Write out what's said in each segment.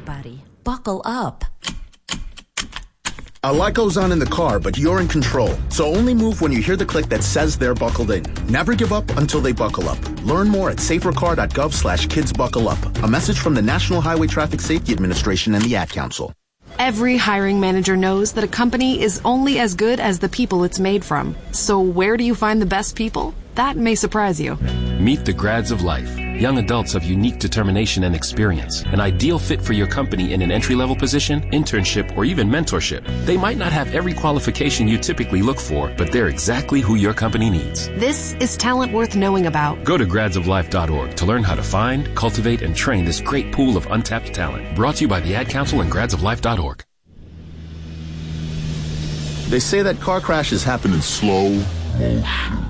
everybody, buckle up. A lot goes on in the car, but you're in control. So only move when you hear the click that says they're buckled in. Never give up until they buckle up. Learn more at safercar.gov/kidsbuckleup. A message from the National Highway Traffic Safety Administration and the Ad Council. Every hiring manager knows that a company is only as good as the people it's made from. So where do you find the best people? That may surprise you. Meet the grads of life. Young adults of unique determination and experience. An ideal fit for your company in an entry-level position, internship, or even mentorship. They might not have every qualification you typically look for, but they're exactly who your company needs. This is talent worth knowing about. Go to gradsoflife.org to learn how to find, cultivate, and train this great pool of untapped talent. Brought to you by the Ad Council and gradsoflife.org. They say that car crashes happen in slow motion.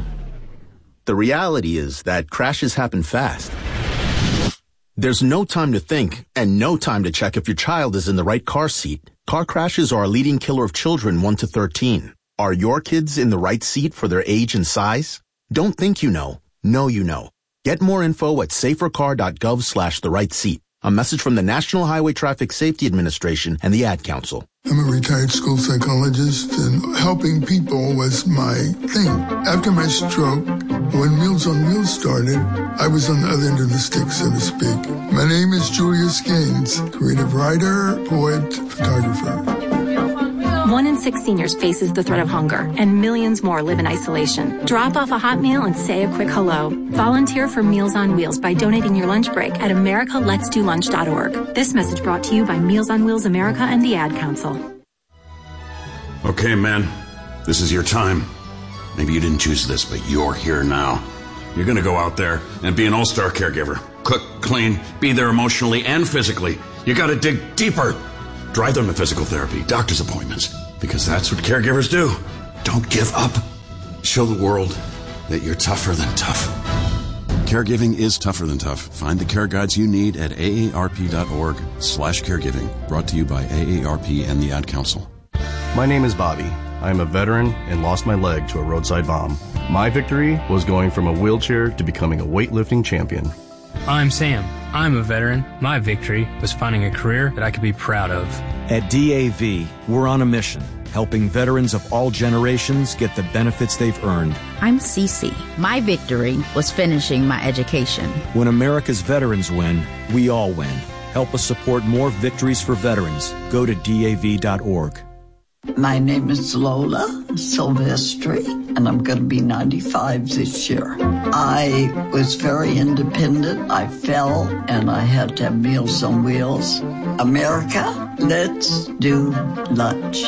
The reality is that crashes happen fast. There's no time to think and no time to check if your child is in the right car seat. Car crashes are a leading killer of children 1 to 13. Are your kids in the right seat for their age and size? Don't think you know. Know you know. Get more info at safercar.gov/the-right-seat. A message from the National Highway Traffic Safety Administration and the Ad Council. I'm a retired school psychologist, and helping people was my thing. After my stroke, when Meals on Wheels started, I was on the other end of the stick, so to speak. My name is Julius Gaines, creative writer, poet, photographer. 1 in 6 seniors faces the threat of hunger, and millions more live in isolation. Drop off a hot meal and say a quick hello. Volunteer for Meals on Wheels by donating your lunch break at americaletsdolunch.org. This message brought to you by Meals on Wheels America and the Ad Council. Okay, men, this is your time. Maybe you didn't choose this, but you're here now. You're going to go out there and be an all-star caregiver. Cook, clean, be there emotionally and physically. You got to dig deeper. Drive them to physical therapy, doctor's appointments, because that's what caregivers do. Don't give up. Show the world that you're tougher than tough. Caregiving is tougher than tough. Find the care guides you need at aarp.org/caregiving. Brought to you by AARP and the Ad Council. My name is Bobby. I am a veteran and lost my leg to a roadside bomb. My victory was going from a wheelchair to becoming a weightlifting champion. I'm Sam. I'm a veteran. My victory was finding a career that I could be proud of. At DAV, we're on a mission, helping veterans of all generations get the benefits they've earned. I'm Cece. My victory was finishing my education. When America's veterans win, we all win. Help us support more victories for veterans. Go to DAV.org. My name is Lola Silvestri, and I'm going to be 95 this year. I was very independent. I fell, and I had to have Meals on Wheels. America, let's do lunch.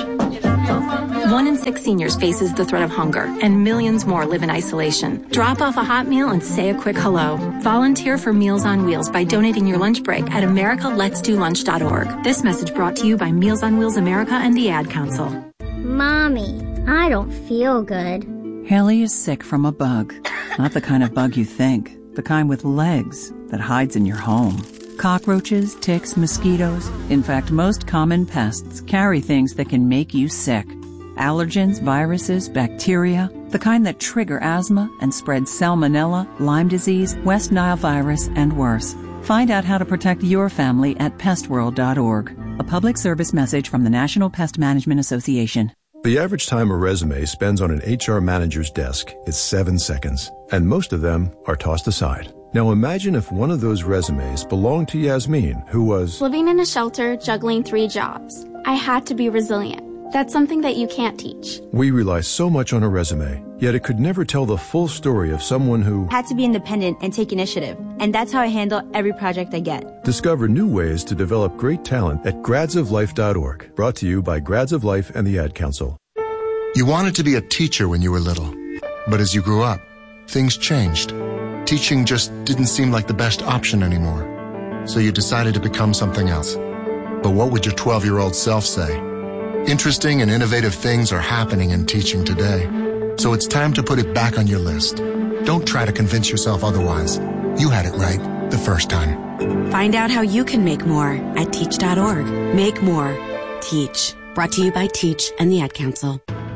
1 in 6 seniors faces the threat of hunger, and millions more live in isolation. Drop off a hot meal and say a quick hello. Volunteer for Meals on Wheels by donating your lunch break at americaletsdolunch.org. This message brought to you by Meals on Wheels America and the Ad Council. Mommy, I don't feel good. Haley is sick from a bug. Not the kind of bug you think. The kind with legs that hides in your home. Cockroaches, ticks, mosquitoes. In fact, most common pests carry things that can make you sick. Allergens, viruses, bacteria, the kind that trigger asthma and spread salmonella, Lyme disease, West Nile virus, and worse. Find out how to protect your family at pestworld.org. A public service message from the National Pest Management Association. The average time a resume spends on an HR manager's desk is 7 seconds, and most of them are tossed aside. Now imagine if one of those resumes belonged to Yasmin, who was living in a shelter, juggling 3 jobs. I had to be resilient. That's something that you can't teach. We rely so much on a resume, yet it could never tell the full story of someone who had to be independent and take initiative. And that's how I handle every project I get. Discover new ways to develop great talent at gradsoflife.org. Brought to you by Grads of Life and the Ad Council. You wanted to be a teacher when you were little, but as you grew up, things changed. Teaching just didn't seem like the best option anymore. So you decided to become something else. But what would your 12-year-old self say? Interesting and innovative things are happening in teaching today. So it's time to put it back on your list. Don't try to convince yourself otherwise. You had it right the first time. Find out how you can make more at teach.org. Make more. Teach. Brought to you by Teach and the Ad Council.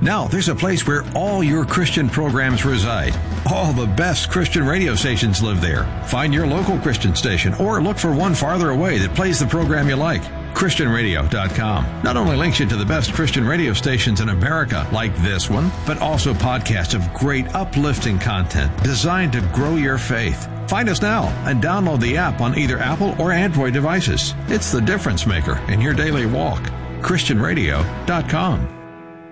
Now, there's a place where all your Christian programs reside. All the best Christian radio stations live there. Find your local Christian station or look for one farther away that plays the program you like. ChristianRadio.com not only links you to the best Christian radio stations in America, like this one, but also podcasts of great uplifting content designed to grow your faith. Find us now and download the app on either Apple or Android devices. It's the difference maker in your daily walk. ChristianRadio.com.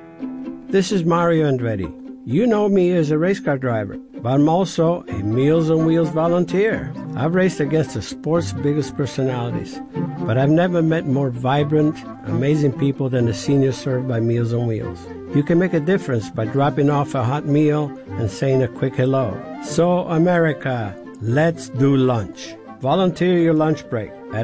This is Mario Andretti. You know me as a race car driver, but I'm also a Meals on Wheels volunteer. I've raced against the sport's biggest personalities, but I've never met more vibrant, amazing people than the seniors served by Meals on Wheels. You can make a difference by dropping off a hot meal and saying a quick hello. So, America, let's do lunch. Volunteer your lunch break at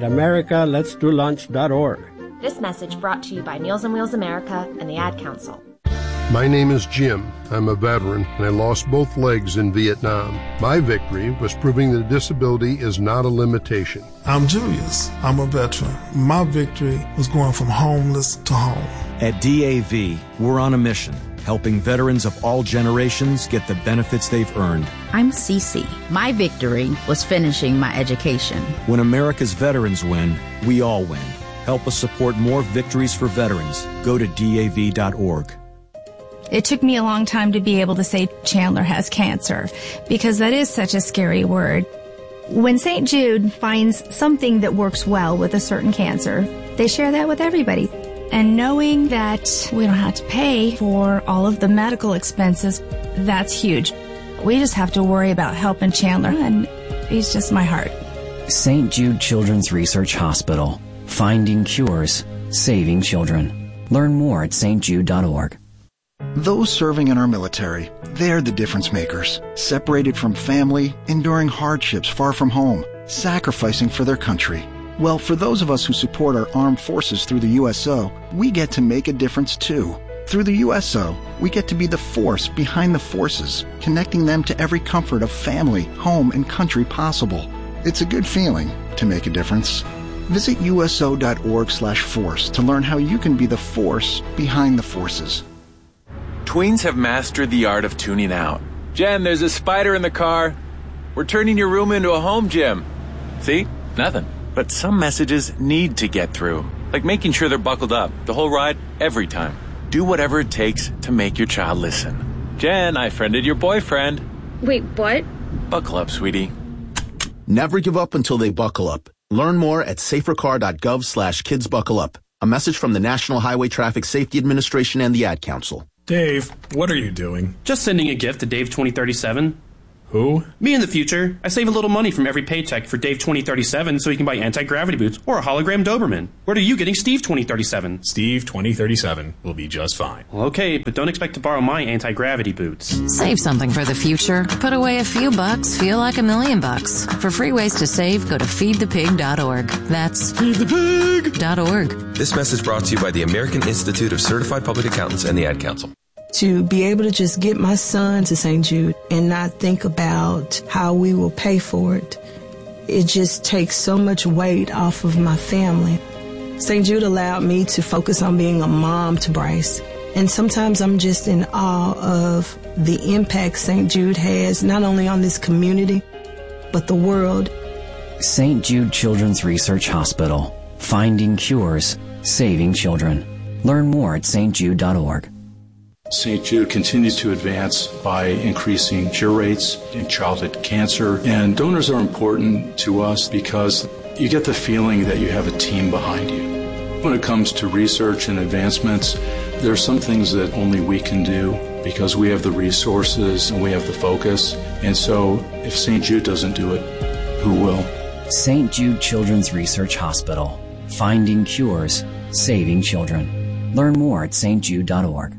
americaletsdolunch.org. This message brought to you by Meals on Wheels America and the Ad Council. My name is Jim. I'm a veteran, and I lost both legs in Vietnam. My victory was proving that disability is not a limitation. I'm Julius. I'm a veteran. My victory was going from homeless to home. At DAV, we're on a mission, helping veterans of all generations get the benefits they've earned. I'm Cece. My victory was finishing my education. When America's veterans win, we all win. Help us support more victories for veterans. Go to DAV.org. It took me a long time to be able to say Chandler has cancer, because that is such a scary word. When St. Jude finds something that works well with a certain cancer, they share that with everybody. And knowing that we don't have to pay for all of the medical expenses, that's huge. We just have to worry about helping Chandler, and he's just my heart. St. Jude Children's Research Hospital. Finding cures, saving children. Learn more at stjude.org. Those serving in our military, they're the difference makers. Separated from family, enduring hardships far from home, sacrificing for their country. Well, for those of us who support our armed forces through the USO, we get to make a difference too. Through the USO, we get to be the force behind the forces, connecting them to every comfort of family, home, and country possible. It's a good feeling to make a difference. Visit uso.org/force to learn how you can be the force behind the forces. Tweens have mastered the art of tuning out. Jen, there's a spider in the car. We're turning your room into a home gym. See? Nothing. But some messages need to get through. Like making sure they're buckled up the whole ride, every time. Do whatever it takes to make your child listen. Jen, I friended your boyfriend. Wait, what? Buckle up, sweetie. Never give up until they buckle up. Learn more at safercar.gov/kidsbuckleup. A message from the National Highway Traffic Safety Administration and the Ad Council. Dave, what are you doing? Just sending a gift to Dave 2037. Who? Me in the future. I save a little money from every paycheck for Dave 2037 so he can buy anti-gravity boots or a hologram Doberman. Where are you getting Steve 2037? Steve 2037 will be just fine. Well, okay, but don't expect to borrow my anti-gravity boots. Save something for the future. Put away a few bucks, feel like $1 million. For free ways to save, go to feedthepig.org. That's feedthepig.org. This message brought to you by the American Institute of Certified Public Accountants and the Ad Council. To be able to just get my son to St. Jude and not think about how we will pay for it, it just takes so much weight off of my family. St. Jude allowed me to focus on being a mom to Bryce. And sometimes I'm just in awe of the impact St. Jude has, not only on this community, but the world. St. Jude Children's Research Hospital. Finding cures, saving children. Learn more at stjude.org. St. Jude continues to advance by increasing cure rates in childhood cancer, and donors are important to us because you get the feeling that you have a team behind you. When it comes to research and advancements, there are some things that only we can do because we have the resources and we have the focus, and so if St. Jude doesn't do it, who will? St. Jude Children's Research Hospital. Finding cures, saving children. Learn more at stjude.org.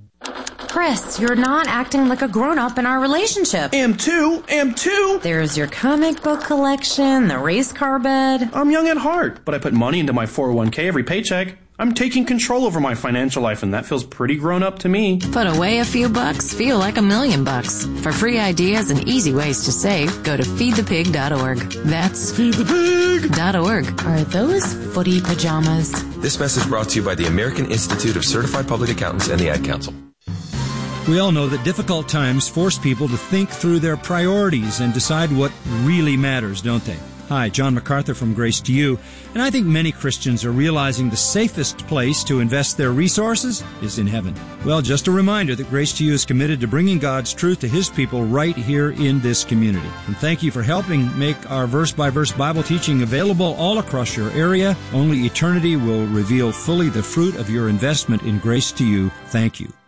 Chris, you're not acting like a grown-up in our relationship. Am too. There's your comic book collection, the race car bed. I'm young at heart, but I put money into my 401k every paycheck. I'm taking control over my financial life, and that feels pretty grown-up to me. Put away a few bucks, feel like $1 million. For free ideas and easy ways to save, go to feedthepig.org. That's feedthepig.org. Are those footy pajamas? This message brought to you by the American Institute of Certified Public Accountants and the Ad Council. We all know that difficult times force people to think through their priorities and decide what really matters, don't they? Hi, John MacArthur from Grace to You, and I think many Christians are realizing the safest place to invest their resources is in heaven. Well, just a reminder that Grace to You is committed to bringing God's truth to His people right here in this community. And thank you for helping make our verse-by-verse Bible teaching available all across your area. Only eternity will reveal fully the fruit of your investment in Grace to You. Thank you.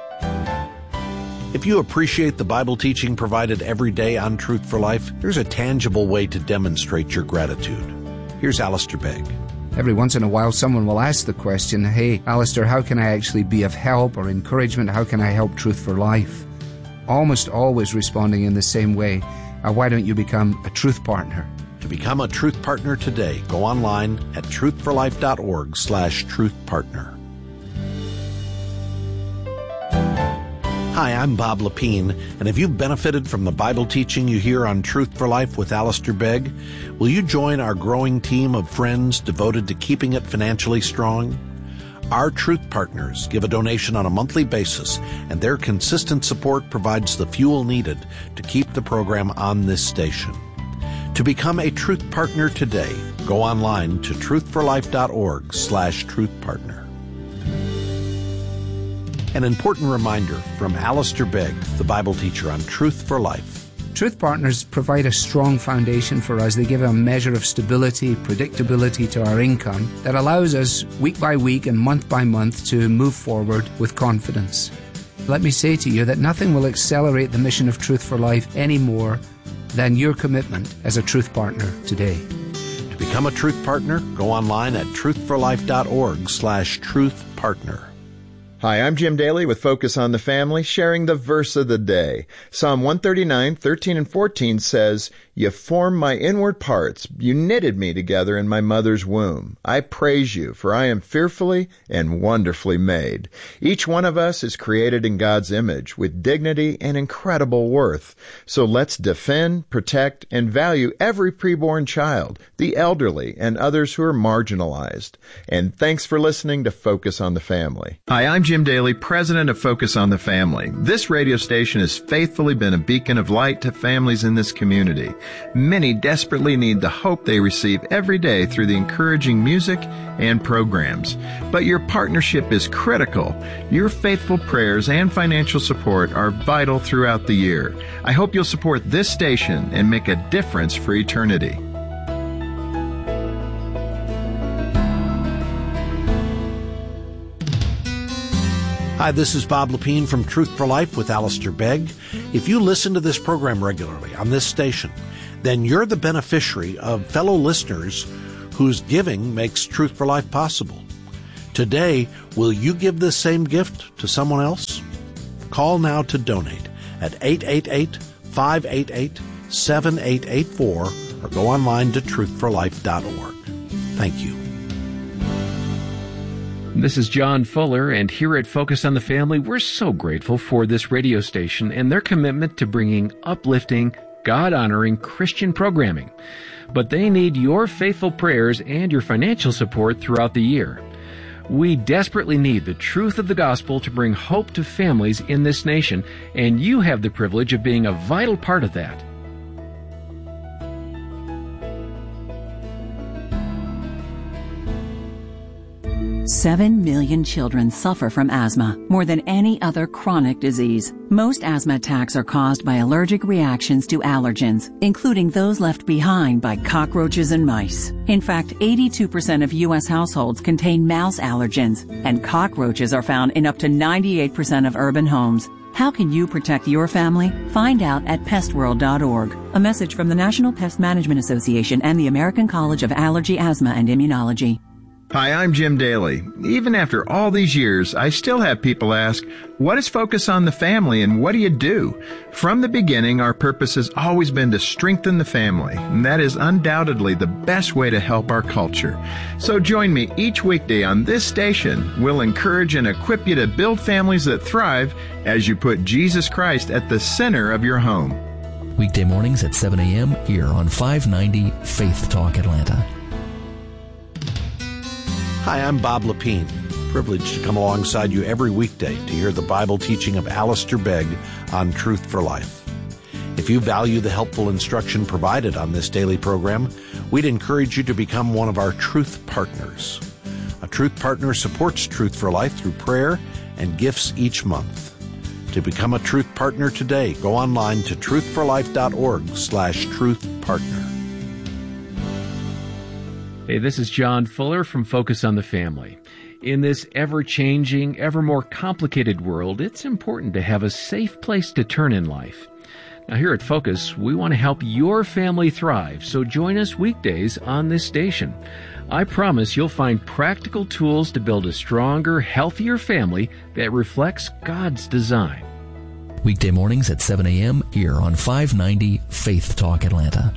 If you appreciate the Bible teaching provided every day on Truth for Life, here's a tangible way to demonstrate your gratitude. Here's Alistair Begg. Every once in a while, someone will ask the question, hey, Alistair, how can I actually be of help or encouragement? How can I help Truth for Life? Almost always responding in the same way, why don't you become a Truth Partner? To become a Truth Partner today, go online at truthforlife.org/truthpartner. Hi, I'm Bob Lepine, and if you've benefited from the Bible teaching you hear on Truth for Life with Alistair Begg, will you join our growing team of friends devoted to keeping it financially strong? Our Truth Partners give a donation on a monthly basis, and their consistent support provides the fuel needed to keep the program on this station. To become a Truth Partner today, go online to truthforlife.org/truthpartner. An important reminder from Alistair Begg, the Bible teacher on Truth for Life. Truth Partners provide a strong foundation for us. They give a measure of stability, predictability to our income that allows us week by week and month by month to move forward with confidence. Let me say to you that nothing will accelerate the mission of Truth for Life any more than your commitment as a Truth Partner today. To become a Truth Partner, go online at truthforlife.org/truthpartner. Hi, I'm Jim Daly with Focus on the Family, sharing the verse of the day. Psalm 139:13 and 14 says, "You formed my inward parts. You knitted me together in my mother's womb. I praise you, for I am fearfully and wonderfully made." Each one of us is created in God's image with dignity and incredible worth. So let's defend, protect, and value every preborn child, the elderly, and others who are marginalized. And thanks for listening to Focus on the Family. Hi, I'm Jim Daly, president of Focus on the Family. This radio station has faithfully been a beacon of light to families in this community. Many desperately need the hope they receive every day through the encouraging music and programs. But your partnership is critical. Your faithful prayers and financial support are vital throughout the year. I hope you'll support this station and make a difference for eternity. Hi, this is Bob Lepine from Truth for Life with Alistair Begg. If you listen to this program regularly on this station, then you're the beneficiary of fellow listeners whose giving makes Truth for Life possible. Today, will you give the same gift to someone else? Call now to donate at 888-588-7884 or go online to truthforlife.org. Thank you. This is John Fuller, and here at Focus on the Family, we're so grateful for this radio station and their commitment to bringing uplifting, God-honoring Christian programming. But they need your faithful prayers and your financial support throughout the year. We desperately need the truth of the gospel to bring hope to families in this nation, and you have the privilege of being a vital part of that. 7 million children suffer from asthma, more than any other chronic disease. Most asthma attacks are caused by allergic reactions to allergens, including those left behind by cockroaches and mice. In fact, 82% of U.S. households contain mouse allergens, and cockroaches are found in up to 98% of urban homes. How can you protect your family? Find out at pestworld.org. A message from the National Pest Management Association and the American College of Allergy, Asthma, and Immunology. Hi, I'm Jim Daly. Even after all these years, I still have people ask, what is Focus on the Family and what do you do? From the beginning, our purpose has always been to strengthen the family, and that is undoubtedly the best way to help our culture. So join me each weekday on this station. We'll encourage and equip you to build families that thrive as you put Jesus Christ at the center of your home. Weekday mornings at 7 a.m. here on 590 Faith Talk Atlanta. Hi, I'm Bob Lepine. privilege to come alongside you every weekday to hear the Bible teaching of Alistair Begg on Truth for Life. If you value the helpful instruction provided on this daily program, we'd encourage you to become one of our Truth Partners. A Truth Partner supports Truth for Life through prayer and gifts each month. To become a Truth Partner today, go online to truthforlife.org/truthpartner. Hey, this is John Fuller from Focus on the Family. In this ever-changing, ever more complicated world, it's important to have a safe place to turn in life. Now here at Focus, we want to help your family thrive, so join us weekdays on this station. I promise you'll find practical tools to build a stronger, healthier family that reflects God's design. Weekday mornings at 7 a.m. here on 590 Faith Talk Atlanta.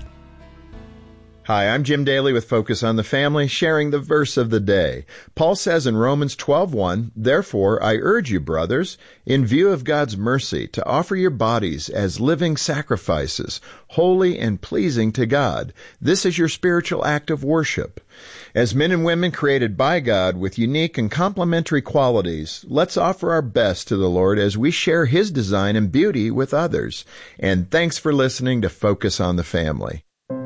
Hi, I'm Jim Daly with Focus on the Family, sharing the verse of the day. Paul says in Romans 12:1, "Therefore I urge you, brothers, in view of God's mercy, to offer your bodies as living sacrifices, holy and pleasing to God. This is your spiritual act of worship." As men and women created by God with unique and complementary qualities, let's offer our best to the Lord as we share His design and beauty with others. And thanks for listening to Focus on the Family.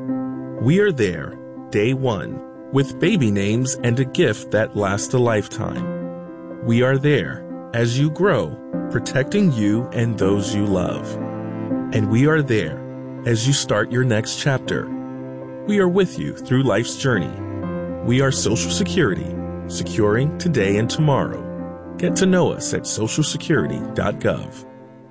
We are there, day one, with baby names and a gift that lasts a lifetime. We are there as you grow, protecting you and those you love. And we are there as you start your next chapter. We are with you through life's journey. We are Social Security, securing today and tomorrow. Get to know us at socialsecurity.gov.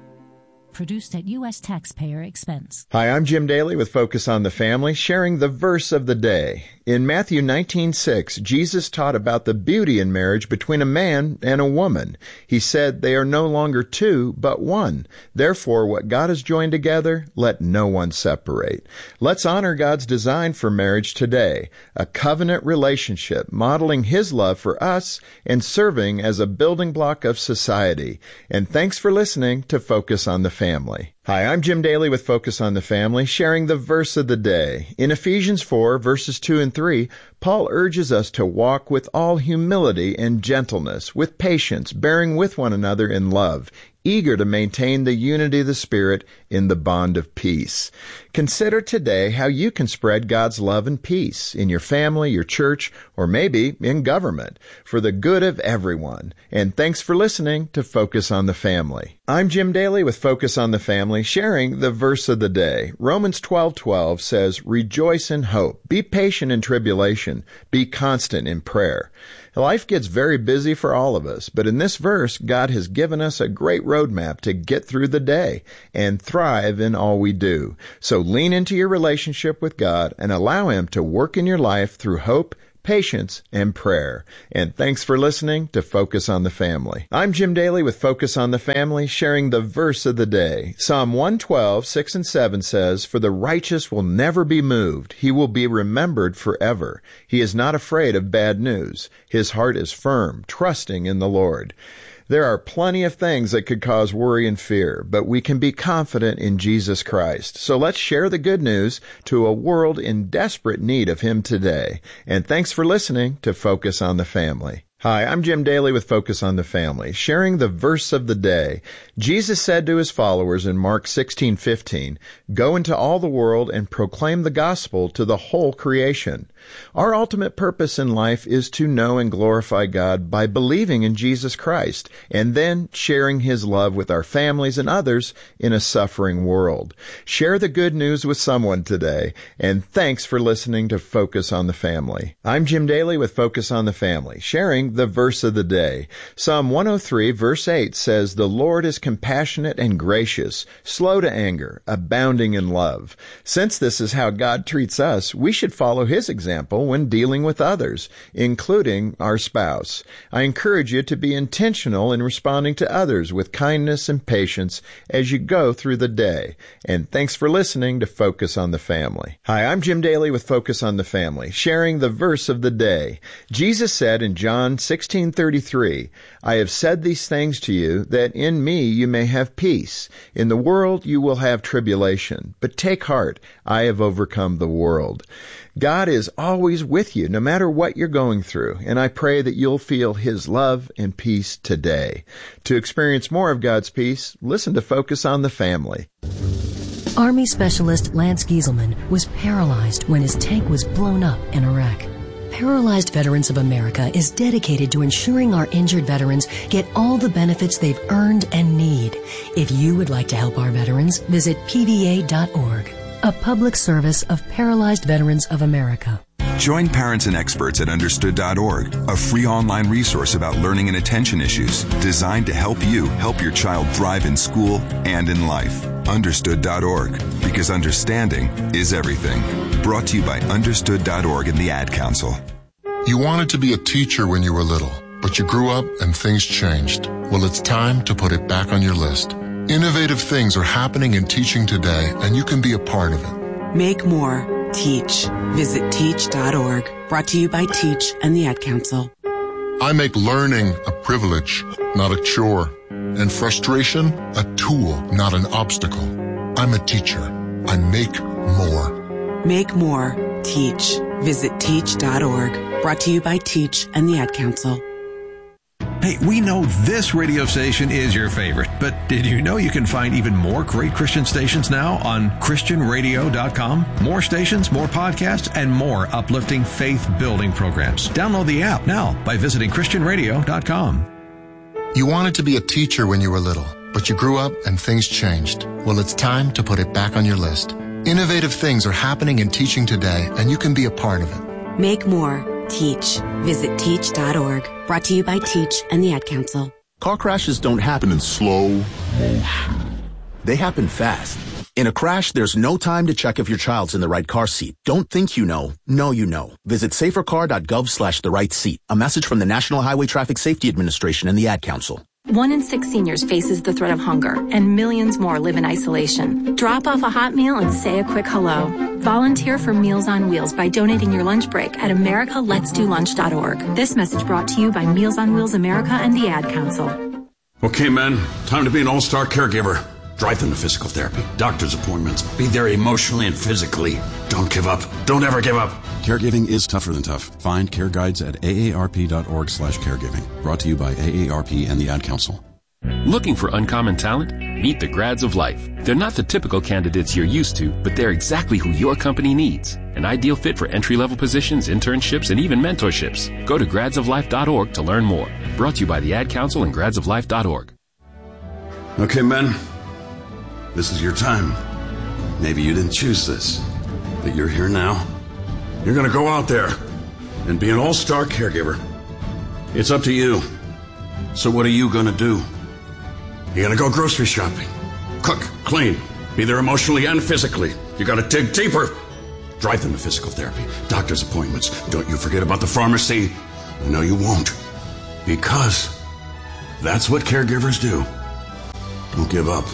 Produced at U.S. taxpayer expense. Hi, I'm Jim Daly with Focus on the Family, sharing the verse of the day. In Matthew 19:6, Jesus taught about the beauty in marriage between a man and a woman. He said, "They are no longer two, but one. Therefore, what God has joined together, let no one separate." Let's honor God's design for marriage today, a covenant relationship modeling His love for us and serving as a building block of society. And thanks for listening to Focus on the Family. Hi, I'm Jim Daly with Focus on the Family, sharing the verse of the day. In Ephesians 4, verses 2 and 3, Paul urges us to walk with all humility and gentleness, with patience, bearing with one another in love, eager to maintain the unity of the Spirit in the bond of peace. Consider today how you can spread God's love and peace in your family, your church, or maybe in government, for the good of everyone. And thanks for listening to Focus on the Family. I'm Jim Daly with Focus on the Family, sharing the verse of the day. Romans 12:12 says, "Rejoice in hope, be patient in tribulation, be constant in prayer." Life gets very busy for all of us, but in this verse, God has given us a great roadmap to get through the day and thrive in all we do. So lean into your relationship with God and allow Him to work in your life through hope, patience, and prayer. And thanks for listening to Focus on the Family. I'm Jim Daly with Focus on the Family, sharing the verse of the day. Psalm 112:6 and 7 says, "For the righteous will never be moved. He will be remembered forever. He is not afraid of bad news. His heart is firm, trusting in the Lord." There are plenty of things that could cause worry and fear, but we can be confident in Jesus Christ. So let's share the good news to a world in desperate need of Him today. And thanks for listening to Focus on the Family. Hi, I'm Jim Daly with Focus on the Family, sharing the verse of the day. Jesus said to His followers in Mark 16:15, "Go into all the world and proclaim the gospel to the whole creation." Our ultimate purpose in life is to know and glorify God by believing in Jesus Christ and then sharing His love with our families and others in a suffering world. Share the good news with someone today, and thanks for listening to Focus on the Family. I'm Jim Daly with Focus on the Family, sharing the verse of the day. Psalm 103 verse 8 says, "The Lord is compassionate and gracious, slow to anger, abounding in love." Since this is how God treats us, we should follow His example when dealing with others, including our spouse. I encourage you to be intentional in responding to others with kindness and patience as you go through the day. And thanks for listening to Focus on the Family. Hi, I'm Jim Daly with Focus on the Family, sharing the verse of the day. Jesus said in John 16:33, "I have said these things to you, that in me you may have peace. In the world you will have tribulation, but take heart, I have overcome the world." God is always with you, no matter what you're going through, and I pray that you'll feel His love and peace today. To experience more of God's peace, listen to Focus on the Family. Army Specialist Lance Gieselman was paralyzed when his tank was blown up in Iraq. Paralyzed Veterans of America is dedicated to ensuring our injured veterans get all the benefits they've earned and need. If you would like to help our veterans, visit pva.org, a public service of Paralyzed Veterans of America. Join parents and experts at Understood.org, a free online resource about learning and attention issues designed to help you help your child thrive in school and in life. Understood.org, because understanding is everything. Brought to you by Understood.org and the Ad Council. You wanted to be a teacher when you were little, but you grew up and things changed. Well, it's time to put it back on your list. Innovative things are happening in teaching today, and you can be a part of it. Make more. Teach. Visit teach.org. Brought to you by Teach and the Ad Council. I make learning a privilege, not a chore, and frustration a tool, not an obstacle. I'm a teacher. I make more. Make more. Teach. Visit teach.org. Brought to you by Teach and the Ad Council. Hey, we know this radio station is your favorite, but did you know you can find even more great Christian stations now on ChristianRadio.com? More stations, more podcasts, and more uplifting faith-building programs. Download the app now by visiting ChristianRadio.com. You wanted to be a teacher when you were little, but you grew up and things changed. Well, it's time to put it back on your list. Innovative things are happening in teaching today, and you can be a part of it. Make more. Teach. Visit teach.org. Brought to you by Teach and the Ad Council. Car crashes don't happen in slow motion. They happen fast. In a crash, there's no time to check if your child's in the right car seat. Don't think you know. Know you know. Visit safercar.gov/the right seat. A message from the National Highway Traffic Safety Administration and the Ad Council. 1 in 6 seniors faces the threat of hunger, and millions more live in isolation. Drop off a hot meal and say a quick hello. Volunteer for Meals on Wheels by donating your lunch break at americaletsdolunch.org. This message brought to you by Meals on Wheels America and the Ad Council. Okay, men, time to be an all-star caregiver. Drive them to physical therapy, doctor's appointments. Be there emotionally and physically. Don't give up. Don't ever give up. Caregiving is tougher than tough. Find care guides at aarp.org/caregiving. Brought to you by AARP and the Ad Council. Looking for uncommon talent? Meet the Grads of Life. They're not the typical candidates you're used to, but they're exactly who your company needs. An ideal fit for entry-level positions, internships, and even mentorships. Go to gradsoflife.org to learn more. Brought to you by the Ad Council and gradsoflife.org. Okay, men. This is your time. Maybe you didn't choose this, but you're here now. You're going to go out there and be an all-star caregiver. It's up to you. So what are you going to do? You're going to go grocery shopping, cook, clean, be there emotionally and physically. You got to dig deeper. Drive them to physical therapy, doctor's appointments. Don't you forget about the pharmacy. No, you won't. Because that's what caregivers do. Don't give up.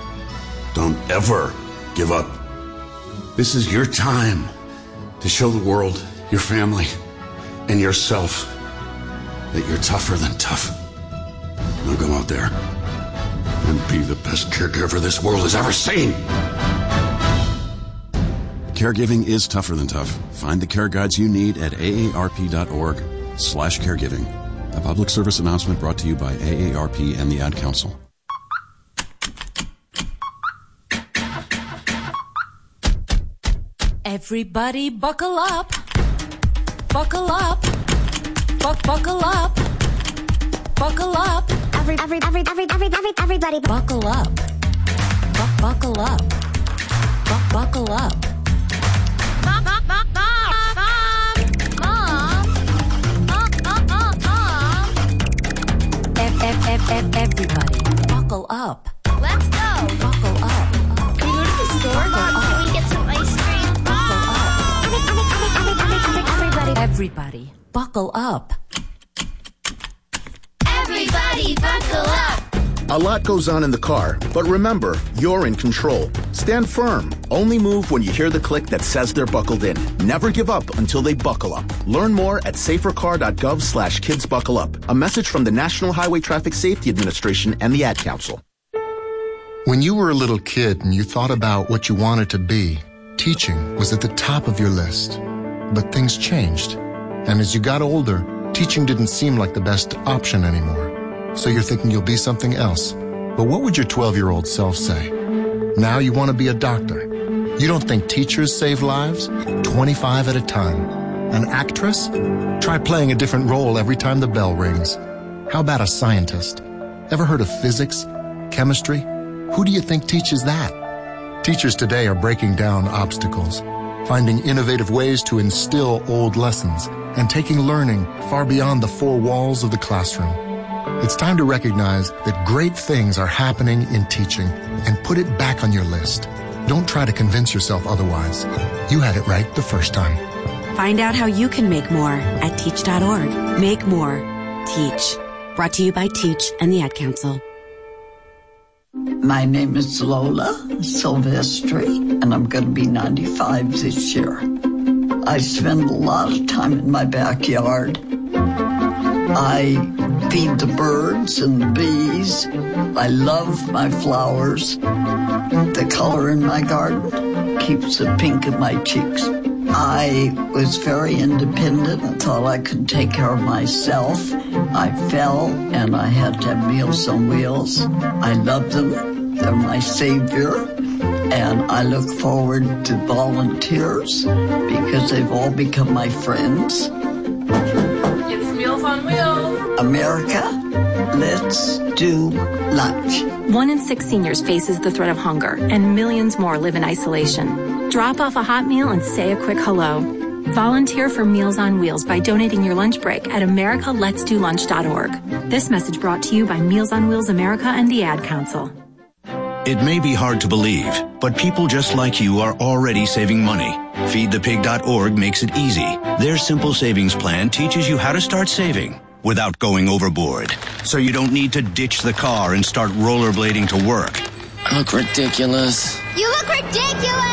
Don't ever give up. This is your time to show the world, your family, and yourself that you're tougher than tough. Now go out there and be the best caregiver this world has ever seen. Caregiving is tougher than tough. Find the care guides you need at aarp.org/caregiving. A public service announcement brought to you by AARP and the Ad Council. Everybody buckle up. Buckle up. Buckle up. Buckle up. Everybody buckle up. Buckle up. Buckle up. Everybody buckle up. Let's go. Buckle up. Can we go to the store? Mom, can we get some ice cream? Everybody buckle up. Everybody buckle up. A lot goes on in the car, but remember, you're in control. Stand firm. Only move when you hear the click that says they're buckled in. Never give up until they buckle up. Learn more at safercar.gov/kidsbuckleup. A message from the National Highway Traffic Safety Administration and the Ad Council. When you were a little kid and you thought about what you wanted to be, teaching was at the top of your list. But things changed. And as you got older, teaching didn't seem like the best option anymore. So you're thinking you'll be something else. But what would your 12-year-old self say? Now you want to be a doctor. You don't think teachers save lives? 25 at a time. An actress? Try playing a different role every time the bell rings. How about a scientist? Ever heard of physics? Chemistry? Who do you think teaches that? Teachers today are breaking down obstacles, finding innovative ways to instill old lessons, and taking learning far beyond the four walls of the classroom. It's time to recognize that great things are happening in teaching and put it back on your list. Don't try to convince yourself otherwise. You had it right the first time. Find out how you can make more at teach.org. Make more. Teach. Brought to you by Teach and the Ad Council. My name is Lola Silvestri, and I'm going to be 95 this year. I spend a lot of time in my backyard. I feed the birds and the bees. I love my flowers. The color in my garden keeps the pink in my cheeks. I was very independent and thought I could take care of myself. I fell and I had to have Meals on Wheels. I love them. They're my savior. And I look forward to volunteers because they've all become my friends. It's Meals on Wheels. America, let's do lunch. 1 in 6 seniors faces the threat of hunger, and millions more live in isolation. Drop off a hot meal and say a quick hello. Volunteer for Meals on Wheels by donating your lunch break at americaletsdolunch.org. This message brought to you by Meals on Wheels America and the Ad Council. It may be hard to believe, but people just like you are already saving money. FeedThePig.org makes it easy. Their simple savings plan teaches you how to start saving without going overboard. So you don't need to ditch the car and start rollerblading to work. I look ridiculous. You look ridiculous!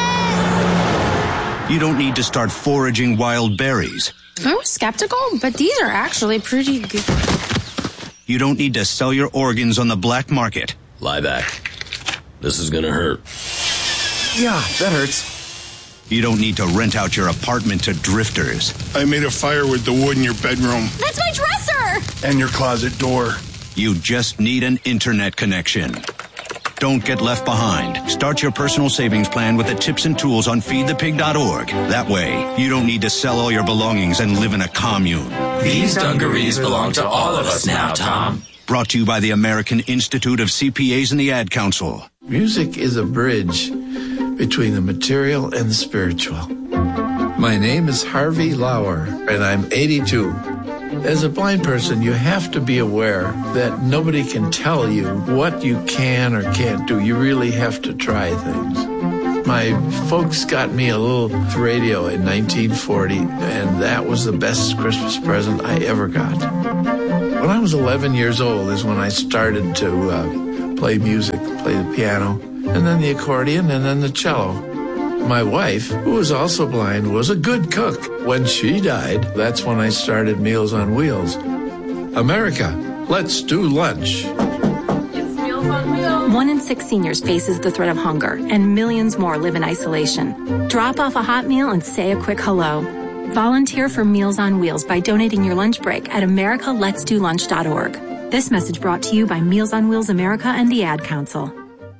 You don't need to start foraging wild berries. I was skeptical, but these are actually pretty good. You don't need to sell your organs on the black market. Lie back. This is gonna hurt. Yeah, that hurts. You don't need to rent out your apartment to drifters. I made a fire with the wood in your bedroom. That's my dresser! And your closet door. You just need an internet connection. Don't get left behind. Start your personal savings plan with the tips and tools on feedthepig.org. That way, you don't need to sell all your belongings and live in a commune. These dungarees belong to all of us now, Tom. Brought to you by the American Institute of CPAs and the Ad Council. Music is a bridge between the material and the spiritual. My name is Harvey Lauer, and I'm 82. As a blind person, you have to be aware that nobody can tell you what you can or can't do. You really have to try things. My folks got me a little radio in 1940, and that was the best Christmas present I ever got. When I was 11 years old is when I started to play music, play the piano, and then the accordion, and then the cello. My wife, who was also blind, was a good cook. When she died, that's when I started Meals on Wheels. America, let's do lunch. It's Meals on Wheels. 1 in 6 seniors faces the threat of hunger, and millions more live in isolation. Drop off a hot meal and say a quick hello. Volunteer for Meals on Wheels by donating your lunch break at americaletsdolunch.org. This message brought to you by Meals on Wheels America and the Ad Council.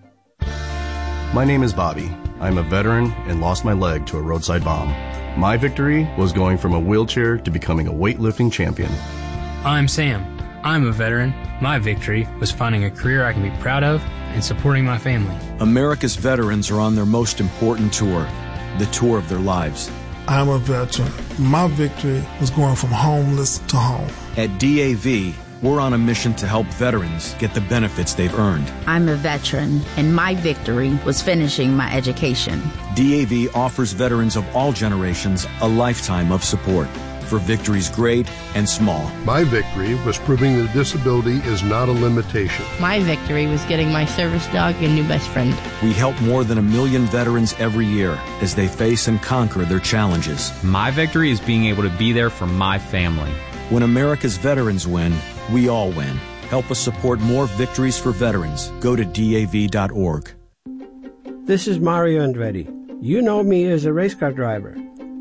My name is Bobby. I'm a veteran and lost my leg to a roadside bomb. My victory was going from a wheelchair to becoming a weightlifting champion. I'm Sam. I'm a veteran. My victory was finding a career I can be proud of and supporting my family. America's veterans are on their most important tour, the tour of their lives. I'm a veteran. My victory was going from homeless to home. At DAV, we're on a mission to help veterans get the benefits they've earned. I'm a veteran, and my victory was finishing my education. DAV offers veterans of all generations a lifetime of support for victories great and small. My victory was proving that disability is not a limitation. My victory was getting my service dog a new best friend. We help more than 1 million veterans every year as they face and conquer their challenges. My victory is being able to be there for my family. When America's veterans win, we all win. Help us support more victories for veterans. Go to DAV.org. This is Mario Andretti. You know me as a race car driver.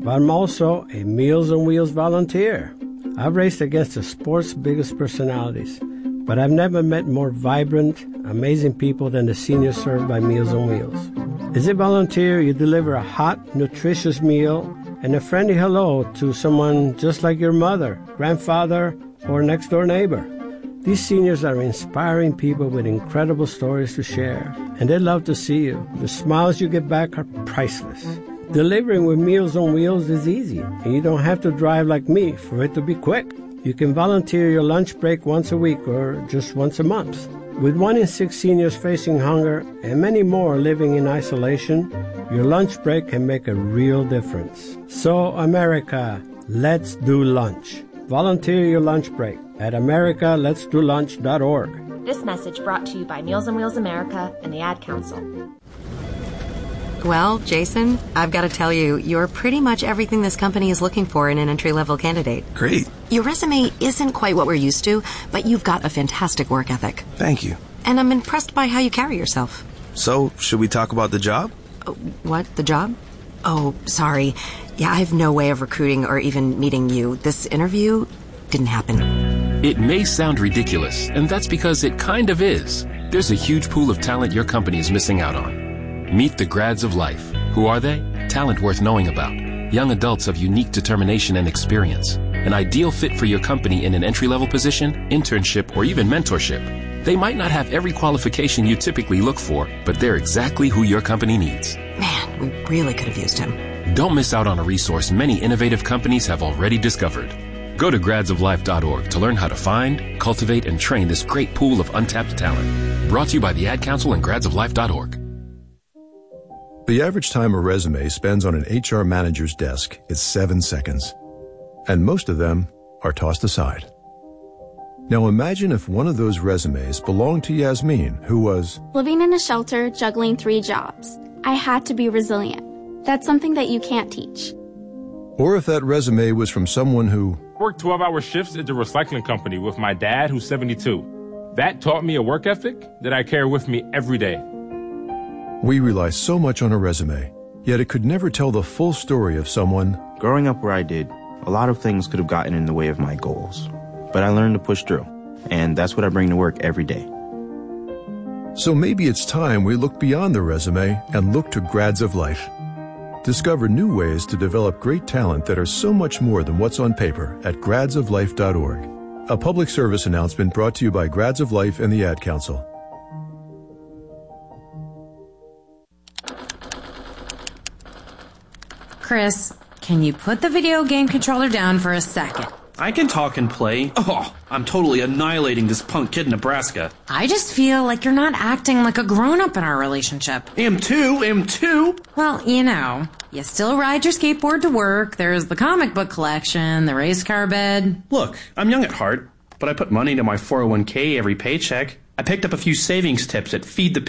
but I'm also a Meals on Wheels volunteer. I've raced against the sport's biggest personalities, but I've never met more vibrant, amazing people than the seniors served by Meals on Wheels. As a volunteer, you deliver a hot, nutritious meal and a friendly hello to someone just like your mother, grandfather, or next-door neighbor. These seniors are inspiring people with incredible stories to share, and they love to see you. The smiles you get back are priceless. Delivering with Meals on Wheels is easy, and you don't have to drive like me for it to be quick. You can volunteer your lunch break once a week or just once a month. With 1 in 6 seniors facing hunger and many more living in isolation, your lunch break can make a real difference. So, America, let's do lunch. Volunteer your lunch break at americaletsdolunch.org. This message brought to you by Meals on Wheels America and the Ad Council. Well, Jason, I've got to tell you, you're pretty much everything this company is looking for in an entry-level candidate. Great. Your resume isn't quite what we're used to, but you've got a fantastic work ethic. Thank you. And I'm impressed by how you carry yourself. So, should we talk about the job? What? The job? Oh, sorry. Yeah, I have no way of recruiting or even meeting you. This interview didn't happen. It may sound ridiculous, and that's because it kind of is. There's a huge pool of talent your company is missing out on. Meet the grads of life. Who are they? Talent worth knowing about. Young adults of unique determination and experience. An ideal fit for your company in an entry-level position, internship, or even mentorship. They might not have every qualification you typically look for, but they're exactly who your company needs. Man, we really could have used him. Don't miss out on a resource many innovative companies have already discovered. Go to gradsoflife.org to learn how to find, cultivate, and train this great pool of untapped talent. Brought to you by the Ad Council and gradsoflife.org. The average time a resume spends on an HR manager's desk is 7 seconds. And most of them are tossed aside. Now imagine if one of those resumes belonged to Yasmin, who was living in a shelter, juggling 3 jobs. I had to be resilient. That's something that you can't teach. Or if that resume was from someone who worked 12-hour shifts at the recycling company with my dad, who's 72. That taught me a work ethic that I carry with me every day. We rely so much on a resume, yet it could never tell the full story of someone. Growing up where I did, a lot of things could have gotten in the way of my goals. But I learned to push through, and that's what I bring to work every day. So maybe it's time we look beyond the resume and look to Grads of Life. Discover new ways to develop great talent that are so much more than what's on paper at gradsoflife.org. A public service announcement brought to you by Grads of Life and the Ad Council. Chris, can you put the video game controller down for a second? I can talk and play. Oh, I'm totally annihilating this punk kid in Nebraska. I just feel like you're not acting like a grown-up in our relationship. Am too. Well, you still ride your skateboard to work, there's the comic book collection, the race car bed. Look, I'm young at heart, but I put money into my 401k every paycheck. I picked up a few savings tips at Feed the